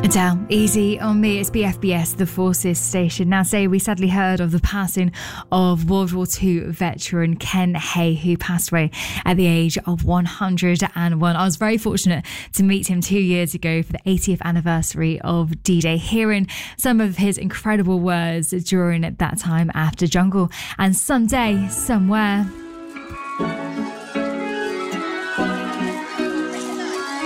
Adele, Easy on Me. It's BFBS, the Forces station. Now, say we sadly heard of the passing of World War II veteran Ken Hay, who passed away at the age of 101. I was very fortunate to meet him 2 years ago for the 80th anniversary of D-Day, hearing some of his incredible words during that time after Jungle and Someday, Somewhere.